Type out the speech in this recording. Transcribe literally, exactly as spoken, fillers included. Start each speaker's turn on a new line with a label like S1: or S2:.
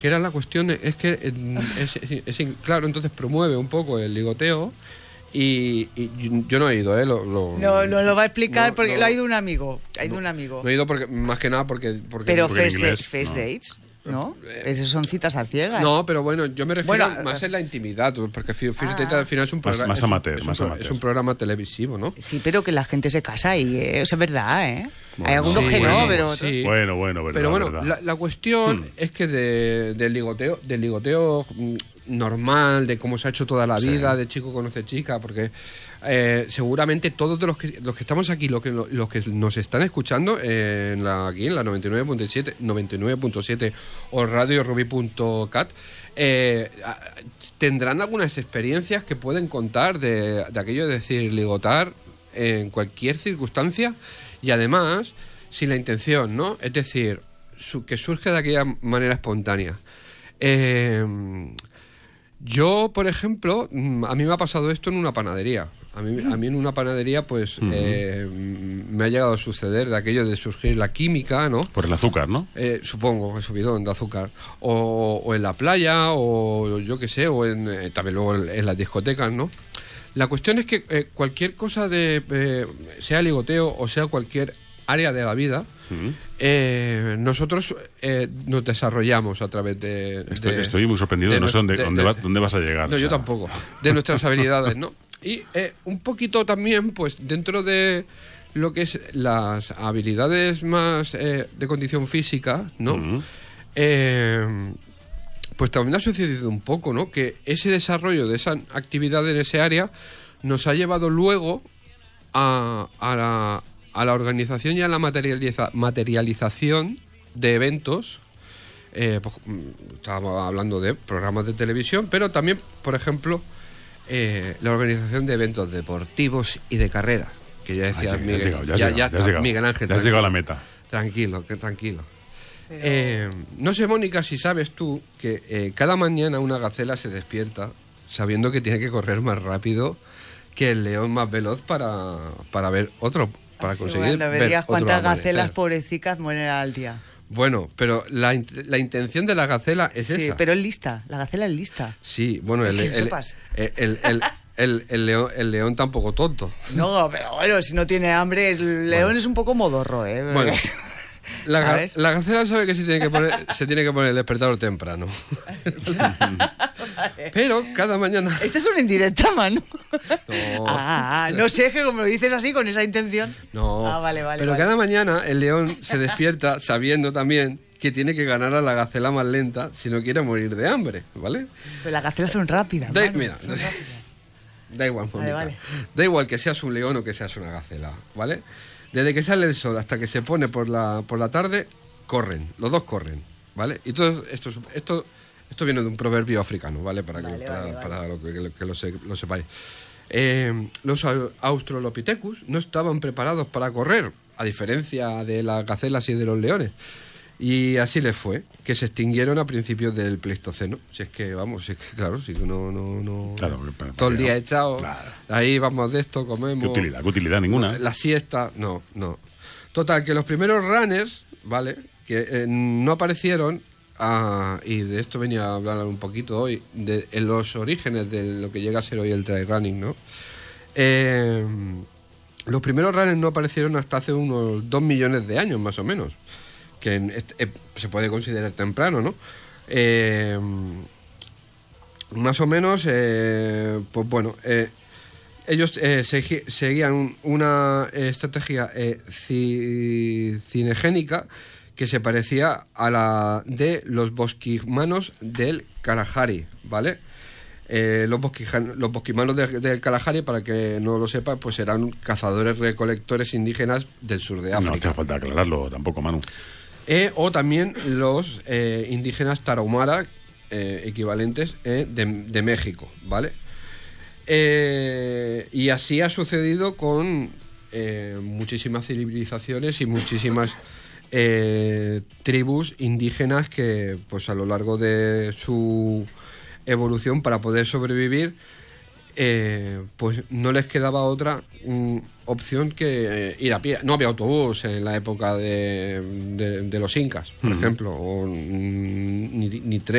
S1: que era la cuestión, es que es, es, es, es, claro, entonces promueve un poco el ligoteo y, y yo no he ido, ¿eh? Lo, lo,
S2: no, no lo va a explicar
S1: no,
S2: porque
S1: no,
S2: lo ha ido un amigo, ha ido
S1: no,
S2: un amigo.
S1: No he ido porque, más que nada porque... porque
S2: pero
S1: porque
S2: first,
S1: inglés,
S2: de, first
S1: no.
S2: dates, ¿no? Esas son citas a ciegas.
S1: No, pero bueno, yo me refiero
S2: bueno,
S1: más en la intimidad, porque First Date
S2: ah,
S1: al final es un programa...
S3: Más, más amateur,
S1: es un,
S3: más
S1: es un,
S3: amateur.
S1: Es un programa televisivo, ¿no?
S2: Sí, pero que la gente se casa y eh, eso es verdad, ¿eh?
S3: Bueno,
S2: hay algunos
S1: sí,
S2: que
S1: bueno,
S2: no, pero...
S1: sí.
S3: Bueno, bueno, verdad,
S1: Pero bueno,
S3: verdad.
S1: La, la cuestión hmm. es que de, del ligoteo, del ligoteo normal, de cómo se ha hecho toda la vida, sí. de chico conoce chica, porque eh, seguramente todos de los que los que estamos aquí, los que los que nos están escuchando eh, en la aquí en la noventa y nueve punto siete, noventa y nueve punto siete o radio ruby punto cat eh, tendrán algunas experiencias que pueden contar de, de aquello de decir ligotar en cualquier circunstancia y además sin la intención, ¿no? Es decir, su, que surge de aquella manera espontánea. Eh, yo, por ejemplo, a mí me ha pasado esto en una panadería. A mí, a mí en una panadería, pues, uh-huh. eh, me ha llegado a suceder de aquello de surgir la química, ¿no?
S3: Por el azúcar, ¿no?
S1: Eh, supongo, el subidón de azúcar. O, o en la playa, o yo qué sé, o en, eh, también luego en, en las discotecas, ¿no? La cuestión es que eh, cualquier cosa de, eh, sea ligoteo o sea cualquier área de la vida, uh-huh. eh, nosotros eh, nos desarrollamos a través de...
S3: Estoy,
S1: de,
S3: estoy muy sorprendido, de, no sé dónde, de, dónde, de, vas, dónde vas a llegar.
S1: No, o sea. Yo tampoco. De nuestras habilidades, ¿no? Y eh, un poquito también, pues, dentro de lo que es las habilidades más eh, de condición física, ¿no? Uh-huh. Eh, pues también ha sucedido un poco, ¿no? Que ese desarrollo de esa actividad en ese área nos ha llevado luego a, a, la, a la organización y a la materializa, materialización de eventos. Eh, pues, estábamos hablando de programas de televisión, pero también, por ejemplo, eh, la organización de eventos deportivos y de carreras. Que ya decía ah, sí, Miguel,
S3: ya, ya, ya, ya, ya Miguel Ángel. Ya has llegado a la meta.
S1: Tranquilo, que tranquilo. Pero... Eh, no sé, Mónica, si sabes tú que eh, cada mañana una gacela se despierta sabiendo que tiene que correr más rápido que el león más veloz para, para ver otro, para
S2: Así,
S1: conseguir
S2: bueno,
S1: ver otro
S2: cuántas
S1: amanecer.
S2: Gacelas pobrecicas mueren al día.
S1: Bueno, pero la, la intención de la gacela es
S2: sí,
S1: esa.
S2: Sí, pero es lista, la gacela es lista.
S1: Sí, bueno, el, el, el, el, el, el, el, el, león, el león tampoco tonto.
S2: No, pero bueno, si no tiene hambre, el león bueno. es un poco modorro, ¿eh?
S1: Bueno. La, la gacela sabe que se tiene que poner, se tiene que poner el despertador temprano. Vale. Pero cada mañana...
S2: Este es una indirecta, mano. No. Ah, no sé, que como lo dices así, con esa intención.
S1: No,
S2: ah, vale, vale,
S1: pero
S2: vale.
S1: cada mañana el león se despierta sabiendo también que tiene que ganar a la gacela más lenta si no quiere morir de hambre, ¿vale?
S2: Pero las gacelas son rápidas,
S1: da,
S2: mano,
S1: mira,
S2: son rápidas.
S1: Da igual,
S2: vale, vale.
S1: Da igual que seas un león o que seas una gacela, ¿vale? Desde que sale el sol hasta que se pone por la, por la tarde, corren, los dos corren, ¿vale? Y todo esto, esto, esto viene de un proverbio africano, ¿vale? Para, vale, que, para, vale, para vale. Lo que, que lo, se, lo sepáis. Eh, los Australopithecus no estaban preparados para correr, a diferencia de las gacelas y de los leones. Y así les fue, que se extinguieron a principios del Pleistoceno. Si es que, vamos, si es que, claro, si que no... no, no
S3: claro, para,
S1: todo el día
S3: no.
S1: echado, claro. Ahí vamos de esto, comemos...
S3: ¿Qué utilidad? ¿Qué utilidad? Ninguna.
S1: La siesta, no, no. Total, que los primeros runners, ¿vale? Que eh, no aparecieron, ah, y de esto venía a hablar un poquito hoy, de en los orígenes de lo que llega a ser hoy el trail running, ¿no? Eh, los primeros runners no aparecieron hasta hace unos dos millones de años, más o menos. Que eh, se puede considerar temprano, ¿no? Eh, más o menos, eh, pues bueno, eh, ellos eh, segu- seguían una estrategia eh, ci- cinegénica que se parecía a la de los bosquimanos del Kalahari, ¿vale? Eh, los, bosquijan- los bosquimanos de, del Kalahari, para que no lo sepa, pues eran cazadores recolectores indígenas del sur de África.
S3: No hace falta aclararlo tampoco, Manu.
S1: Eh, o también los eh, indígenas tarahumara, eh, equivalentes eh, de, de México, ¿vale? Eh, y así ha sucedido con eh, muchísimas civilizaciones y muchísimas eh, tribus indígenas que, pues a lo largo de su evolución, para poder sobrevivir, eh, pues no les quedaba otra mm, opción que ir a pie. No había autobús en la época de, de, de los incas, por uh-huh. ejemplo, o ni, ni tren.